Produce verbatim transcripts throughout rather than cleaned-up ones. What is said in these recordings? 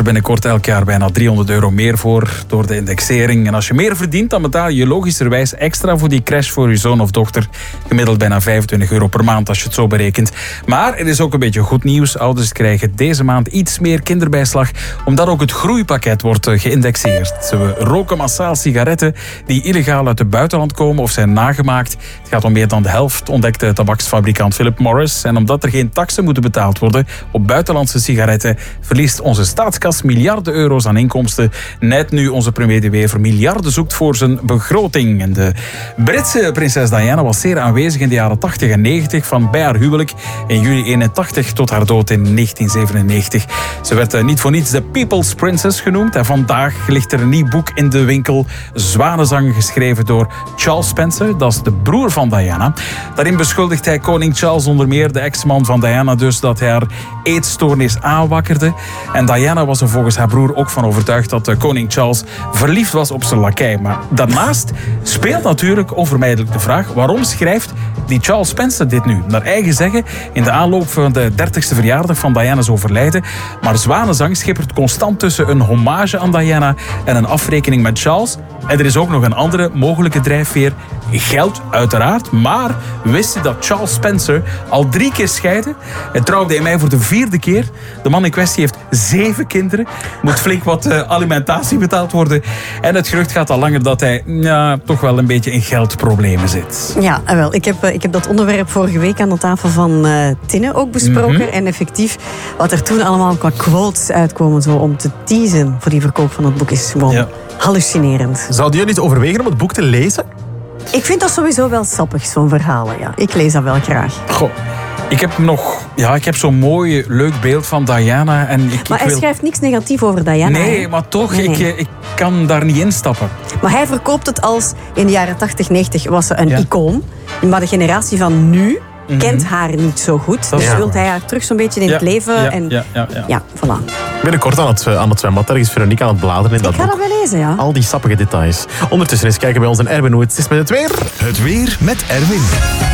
er binnenkort elk jaar bijna driehonderd euro meer voor door de indexering. En als je meer verdient, dan betaal je logischerwijs extra voor die crash voor je zoon of dochter. Gemiddeld bijna vijfentwintig euro per maand als je het zo berekent. Maar er is ook een beetje goed nieuws. Ouders krijgen deze maand iets meer kinderbijslag, omdat ook het groeipakket wordt geïndexeerd. Ze roken massaal sigaretten die illegaal uit het buitenland komen of zijn nagemaakt. Het gaat om meer dan de helft, ontdekte tabaksfabrikant Philip Morris. En omdat er geen taksen moeten betaald worden op buitenlandse sigaretten, verliest onze staatskas miljarden euro's aan inkomsten. Net nu onze premier de Wever miljarden zoekt voor zijn begroting. En de Britse prinses Diana was zeer aanwezig in de jaren tachtig en negentig, van bij haar huwelijk in juli eenentachtig tot haar dood in negentien zevenennegentig. Ze werd niet voor niets de People's Princess genoemd. En vandaag ligt er een nieuw boek in de winkel, Zwanenzang, geschreven door Charles Spencer. Dat is de broer van Diana. Daarin beschuldigt hij koning Charles onder meer, de ex-man van Diana dus, dat hij haar eetstoornis aanwakkerde. En Diana was er volgens haar broer ook van overtuigd dat de koning Charles verliefd was op zijn lakij. Maar daarnaast speelt natuurlijk onvermijdelijk de vraag: waarom schrijft die Charles Spencer dit nu? Naar eigen zeggen in de aanloop van de dertigste verjaardag van Diana's overlijden. Maar Zwanenzang schippert constant tussen een hommage aan Diana en een afrekening met Charles. En er is ook nog een andere mogelijke drijfveer. Geld, uiteraard. Maar wist je dat Charles Spencer al drie keer scheidde? Hij trouwde in mei voor de vierde keer. De man in kwestie heeft zeven kinderen. Moet flink wat uh, alimentatie betaald worden. En het gerucht gaat al langer dat hij ja, toch wel een beetje in geldproblemen zit. Ja, wel. Ik heb, ik heb dat onderwerp vorige week aan de tafel van uh, Tinne ook besproken. Mm-hmm. En effectief, wat er toen allemaal qua quotes uitkomen zo om te teasen voor die verkoop van het boek is gewoon ja. hallucinerend. Zouden jullie het overwegen om het boek te lezen? Ik vind dat sowieso wel sappig, zo'n verhalen. Ja. Ik lees dat wel graag. Goh. Ik heb nog, ja, ik heb zo'n mooi, leuk beeld van Diana. En ik, maar ik hij wil... schrijft niks negatief over Diana. Nee, maar toch, nee, nee. Ik, ik kan daar niet instappen. Maar hij verkoopt het als, in de jaren tachtig, negentig was ze een ja. icoon. Maar de generatie van nu mm-hmm. kent haar niet zo goed. Dat dus ja. wil hij haar terug zo'n beetje in ja. het leven. Ja, en ja, ja, ja. ja, voilà. Binnenkort aan het, aan het zwembad, daar is Veronique aan het bladeren in dat Ik ga boek. dat wel lezen, ja. Al die sappige details. Ondertussen eens kijken bij ons en Erwin hoe het is met het weer. Het weer met Erwin.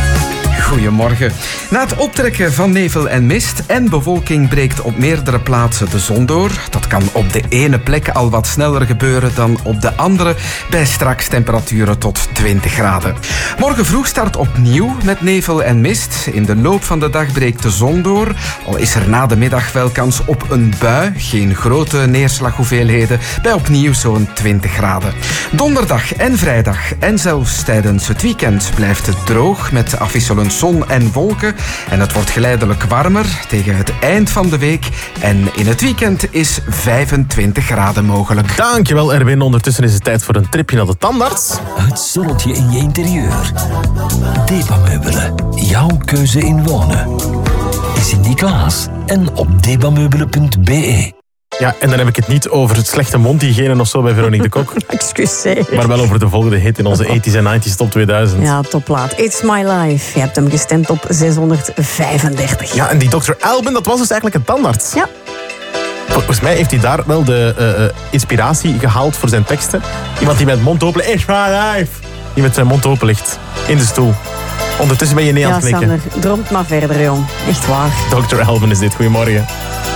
Goedemorgen. Na het optrekken van nevel en mist en bewolking breekt op meerdere plaatsen de zon door. Dat kan op de ene plek al wat sneller gebeuren dan op de andere, bij straks temperaturen tot twintig graden. Morgen vroeg start opnieuw met nevel en mist. In de loop van de dag breekt de zon door. Al is er na de middag wel kans op een bui. Geen grote neerslaghoeveelheden, bij opnieuw zo'n twintig graden. Donderdag en vrijdag en zelfs tijdens het weekend blijft het droog met afwisselend zon en wolken. En het wordt geleidelijk warmer tegen het eind van de week. En in het weekend is vijfentwintig graden mogelijk. Dankjewel Erwin. Ondertussen is het tijd voor een tripje naar de tandarts. Het zonnetje in je interieur. Depa-meubelen. Jouw keuze in wonen. Sint-Niklaas en op depameubelen punt b e. Ja, en dan heb ik het niet over het slechte mondhygiëne of zo bij Veronique de Kok. Excuseer. Maar wel over de volgende hit in onze tachtiger en negentig top tweeduizend. Ja, topplaat. It's My Life. Je hebt hem gestemd op zeshonderdvijfendertig. Ja, en die dokter Alban, dat was dus eigenlijk een tandarts. Ja. Volgens mij heeft hij daar wel de uh, uh, inspiratie gehaald voor zijn teksten. Iemand die met mond open... It's my life. Die met zijn mond open ligt. In de stoel. Ondertussen ben je niet ja, aan het knikken. Ja, Sander, droomt maar verder, jong. Echt waar. dokter Alban is dit. Goedemorgen.